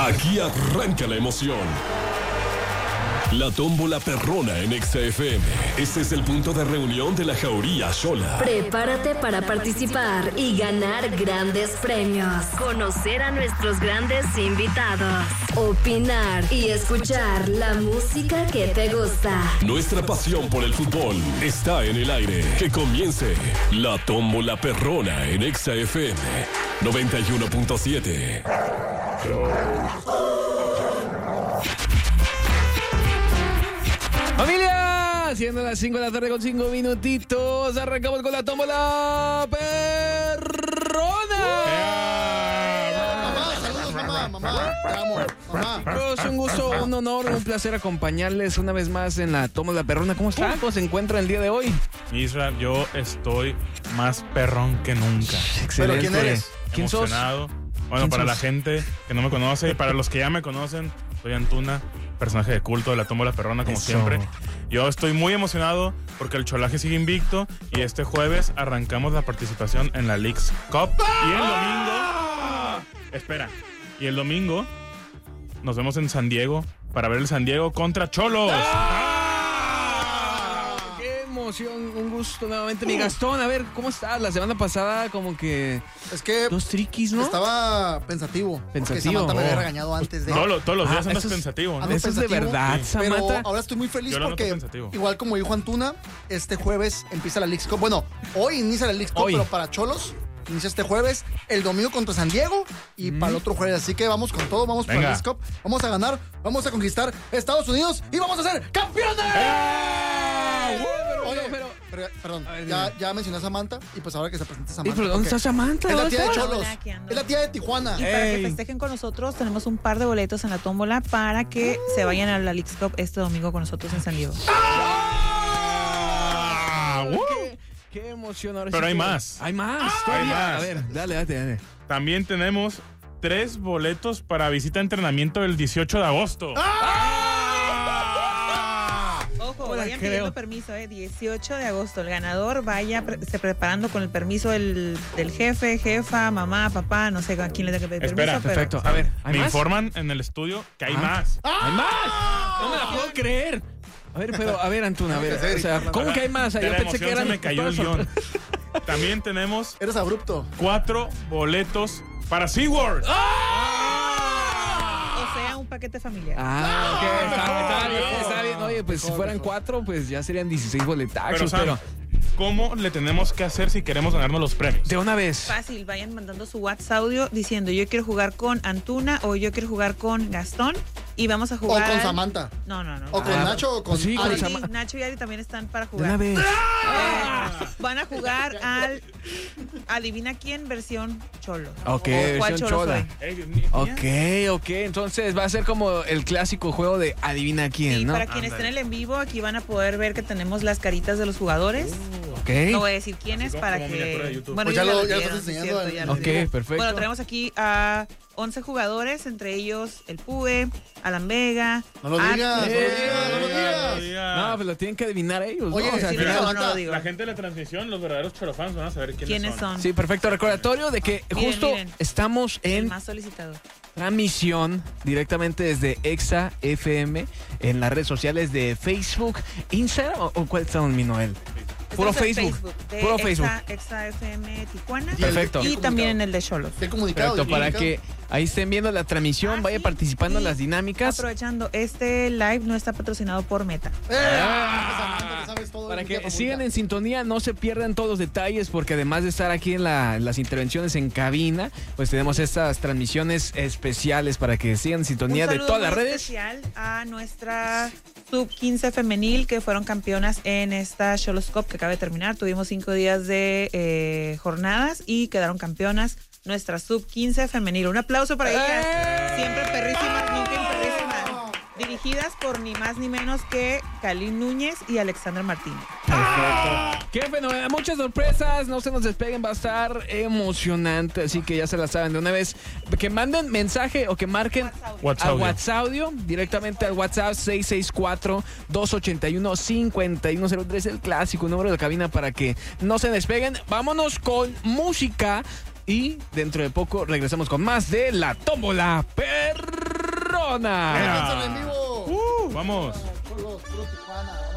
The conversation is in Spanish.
Aquí arranca la emoción. La tómbola perrona en Exa FM. Este es el punto de reunión de la Jauría Xola. Prepárate para participar y ganar grandes premios. Conocer a nuestros grandes invitados. Opinar y escuchar la música que te gusta. Nuestra pasión por el fútbol está en el aire. Que comience la tómbola perrona en Exa FM 91.7. ¡Familia! Siendo las 5 de la tarde con 5 minutitos, arrancamos con la tómbola perrona. Mamá, te amo, mamá. Es un gusto, un honor, un placer acompañarles una vez más en la tómbola perrona. ¿Cómo está? ¿Cómo se encuentra el día de hoy? Israel, yo estoy más perrón que nunca. Excelente. ¿Quién eres? ¿Quién sos? Emocionado. Bueno, ¿Quién para sos? la gente que no me conoce y para los que ya me conocen, soy Antuna, personaje de culto de la tómbola perrona, como Eso. siempre. Yo estoy muy emocionado porque el Cholaje sigue invicto y este jueves arrancamos la participación en la Leagues Cup. Y el domingo... Espera. Y el domingo nos vemos en San Diego para ver el San Diego contra Cholos. ¡Qué emoción! Un gusto nuevamente. Mi Gastón, a ver, ¿cómo estás? La semana pasada como que Es que dos triquis, ¿no? estaba pensativo. Porque Pensativo. Samantha me había Oh. regañado antes de... Todos los días Ah, andas eso es- pensativo, ¿no? ando Eso es de pensativo, verdad, sí. Pero Samantha. ahora estoy muy feliz Yo lo noto porque, pensativo. igual como dijo Antuna, este jueves empieza la Leagues Cup. Bueno, hoy inicia la Leagues Cup, Hoy. pero para Cholos inicia este jueves, el domingo contra San Diego y para el otro jueves. Así que vamos con todo, vamos por la Venga. Leagues Cup. Vamos a ganar, vamos a conquistar Estados Unidos y vamos a ser campeones. Oye, perdón, A ver, ya mencioné a Samantha y pues ahora que se presente ¿Y Samantha. pero dónde porque está Samantha? Es la ¿Dónde tía de está? Cholos. Hola, aquí ando. Es la tía de Tijuana. Y para Ey. que festejen con nosotros, tenemos un par de boletos en la tómbola para que se vayan a la Leagues Cup este domingo con nosotros en San Diego. Qué emoción ahora. Pero sí hay que- más. Hay más. Hay todavía. más. A ver, dale. También tenemos 3 boletos para visita de entrenamiento el 18 de agosto. Ojo, Hola, vayan creo. pidiendo permiso, 18 de agosto. El ganador vaya se preparando con el permiso del jefe, jefa, mamá, papá, no sé a quién le tenga que pedir Espera, permiso. pero- Perfecto. A ver, ¿hay Me más? informan en el estudio que hay Ah. más. ¡Hay más! No me la puedo creer. A ver, pero, a ver, Antuna, a ver, o sea, ¿cómo que hay más? De Yo la pensé emoción que eran se me cayó el todas guión. También tenemos Eres abrupto. 4 boletos para SeaWorld. O sea, un paquete familiar. Ah, ok, está bien. Oye, pues si fueran 4, pues ya serían 16 Pero, boletazos, Sam, pero ¿cómo le tenemos que hacer si queremos ganarnos los premios? de una vez. Fácil, vayan mandando su WhatsApp audio diciendo yo quiero jugar con Antuna o yo quiero jugar con Gastón y vamos a O jugar. con Samantha. No. O con Ah, Nacho o con sí, con Ari. Sam- Nacho y Ari también están para De jugar. una vez. Van a jugar al Adivina quién versión Cholo. Ok, O ¿cuál versión Cholo Chola. soy? Ok. Entonces va a ser como el clásico juego de adivina quién, Y ¿no? para quienes estén en el en vivo, aquí van a poder ver que tenemos las caritas de los jugadores. Ok. No voy a decir quiénes Así para como miniatura de que. YouTube. Pues ya ya lo las estás vieron, enseñando cierto, ya en- las Ok, vieron. perfecto. Bueno, tenemos aquí a 11 jugadores, entre ellos el Pue, Alan Vega. No lo digas, Arte. no lo digas. No, pues lo tienen que adivinar ellos, Oye, ¿no? O sea, sí, al mira, final- no lo digo. La gente de la transmisión, los verdaderos chorofans, van a saber ¿Quiénes son? Sí, perfecto. Recordatorio de que Miren, justo miren. estamos El en más solicitado. transmisión directamente desde Exa FM en las redes sociales de Facebook, Instagram o cuál está mi Noel. Puro Estamos en Facebook. de Puro Exa- Facebook. Exa FM Tijuana. Y el- Perfecto. Y también en el de Cholos. El comunicado. Perfecto, el para comunicado. que ahí estén viendo la transmisión, Ah, vaya sí. participando en Y las dinámicas. Aprovechando, este live no está patrocinado por Meta. Samantha, que sabes todo, Para es mi tía que favorita. sigan en sintonía, no se pierdan todos los detalles, porque además de estar aquí en las intervenciones en cabina, pues tenemos estas transmisiones especiales para que sigan en sintonía Un de saludo todas las muy redes. especial a nuestra sub-15 femenil que fueron campeonas en esta Cholos Cup que acaba de terminar. Tuvimos 5 días de jornadas y quedaron campeonas nuestra sub-15 femenil. Un aplauso para ellas. Siempre perrísimas, nunca imperrísimas. Dirigidas por ni más ni menos que Kalin Núñez y Alexandra Martínez. Perfecto. Qué fenomenal. Muchas sorpresas. No se nos despeguen. Va a estar emocionante. Así que ya se la saben de una vez. Que manden mensaje o que marquen WhatsApp. a WhatsApp directamente al WhatsApp 664-281-5103. El clásico número de cabina para que no se despeguen. Vámonos con música. Y dentro de poco regresamos con más de la tómbola perrona. Tijuana. Lánzalo en vivo. Vamos. Puro Tijuana. Vamos